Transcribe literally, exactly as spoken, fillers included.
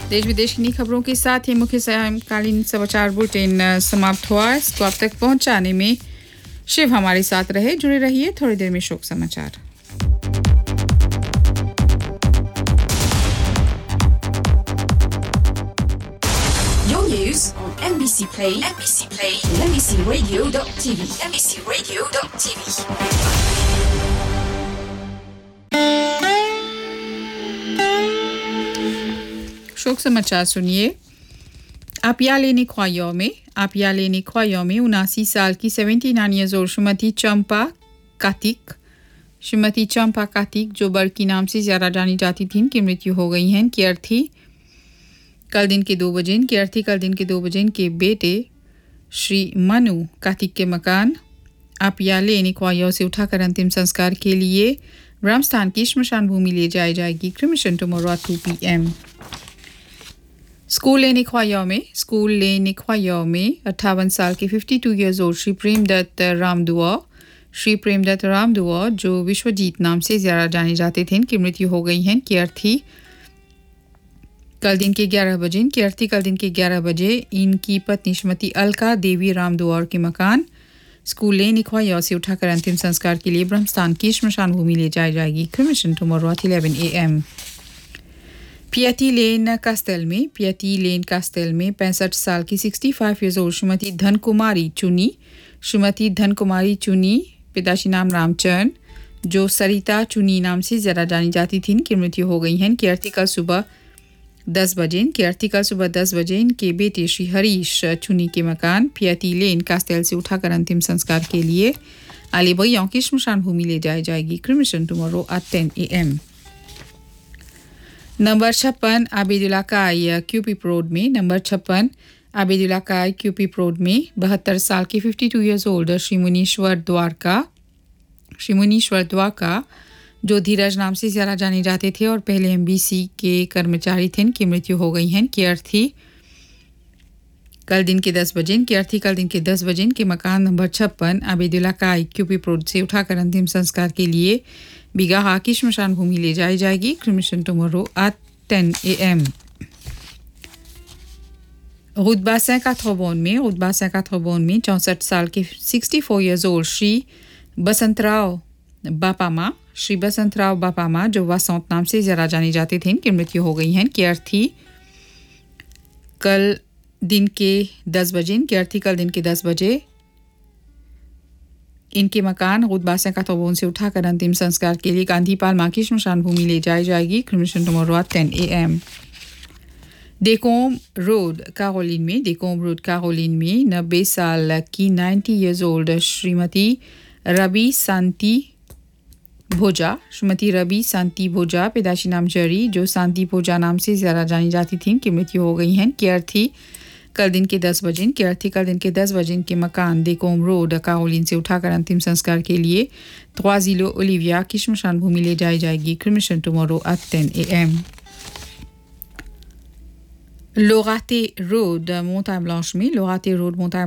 देश विदेश की खबरों के साथ ही मुख्य सायंकालीन समाचार बुलेटिन समाप्त हुआ। इसको आप तक पहुंचाने में शिव हमारे साथ रहे। जुड़े रहिए, थोड़ी देर में शोक समाचार। Your news on M B C Play, M B C Play, M B C Radio dot T V, M B C Radio dot T V. शोक समाचार सुनिए। आपिया लेने ख्वायों में आपिया लेने ख्वायों में उनासी साल की seventy nine years old Shrimati चंपा कार्तिक श्रीमती चंपा कार्तिक जो बड़की नाम से ज्यादा जानी जाती थी, इनकी मृत्यु हो गई है। इनकी अर्थी कल दिन के दो बजे इनकी अर्थी कल दिन के दो बजे इनके बेटे श्री मनु कार्तिक के मकान आपिया लेने ख्वायों से उठाकर अंतिम संस्कार के लिए ब्रह्मस्थान की श्मशान भूमि ले जाई जाएगी। Cremation tomorrow at two P M. School लेने ख्वायों में स्कूल लेने ख्वायों में अट्ठावन साल के बावन इयर्स ओल्ड श्री प्रेमदत्त रामदुआ श्री प्रेमदत्त रामदुआ जो विश्वजीत नाम से ज़्यादा जाने जाते थे, इनकी मृत्यु हो गई है। इनकी अर्थी कल दिन के ग्यारह बजे इनकी अर्थी कल दिन के ग्यारह बजे इनकी पत्नी श्रीमती अलका देवी रामदुआ के मकान स्कूल लेने ख्वायों से उठाकर अंतिम संस्कार के लिए ब्रह्मस्थान की श्मशान भूमि ले जाई जाएगी। Cremation tomorrow at eleven A M. पियती lane castle में पियती लेन कास्टेल में पैंसठ साल की पैंसठ इयर्स ओल्ड श्रीमती धन कुमारी चुनी श्रीमती धन कुमारी चुनी पिताश्री नाम रामचरण जो सरिता चुनी नाम से ज़्यादा जानी जाती थी, इनकी मृत्यु हो गई है। इनकी अर्थी कल सुबह दस बजे इनकी अर्थी कल सुबह दस बजे इनके बेटे श्री हरीश चुनी के मकान पियती लेन कास्टेल से उठाकर अंतिम संस्कार के लिए आलिबोयों की श्मशान भूमि ले जाई जाएगी। क्रिमिशन टुमारो एट टेन ए एम। नंबर छप्पन आबिदुल्ला काय क्यूपिप रोड में नंबर छप्पन आबिदुल्ला काय क्यूपिप रोड में बहत्तर साल के बावन इयर्स ओल्ड श्री मुनीश्वर द्वारका श्री मुनीश्वर द्वारका जो धीरज नाम से ज़्यादा जाने जाते थे और पहले एमबीसी के कर्मचारी थे, इनकी मृत्यु हो गई है। इनकी अर्थी कल दिन के दस बजे इनकी अर्थी कल दिन के दस बजे इनके मकान नंबर छप्पन आबिदुल्ला काय क्यूपिप रोड से उठाकर अंतिम संस्कार के लिए बिगाहा की श्मशान भूमि ले जाई जाएगी। क्रिमिशन टुमारो एट टेन ए एम। रुतबा सैंकाथ्रोबोन में रुतबा सैंकाथ्रोबोन में चौंसठ साल के चौंसठ इयर्स ओल्ड श्री बसंतराव बापामा श्री बसंतराव बापामा जो वसंत नाम से ज़्यादा जाने जाते थे, इनकी मृत्यु हो गई है। इनकी अर्थी कल दिन के दस बजे इनकी अर्थी कल दिन के दस बजे इनके मकान रुतबा सैंकाथ्रोबोन से उठाकर अंतिम संस्कार के लिए गांधी पालमा की श्मशान भूमि ले जाई जाएगी। क्रिमिशन टुमारो एट टेन ए एम। डेकोम रोड कैरोलिन में डेकोम रोड कैरोलिन में नब्बे साल की नब्बे इयर्स ओल्ड श्रीमती रवि शांति भोजा श्रीमती रवि शांति भोजा पैदाशी नाम जरी जो शांति भोजा नाम से ज़्यादा जानी जाती थी, इनकी मृत्यु हो गई है। इनकी अर्थी कल दिन के दस बजे इनकी अर्थी कल दिन के दस बजे इनके मकान डेकोम रोड कैरोलिन से उठाकर अंतिम संस्कार के लिए त्वाजिलो ओलिविया की श्मशान भूमि ले जाई जाएगी। क्रिमिशन टुमारो एट टेन ए एम। लोराते रोड मोंटाgne ब्लांच में लोराते रोड मोंटाgne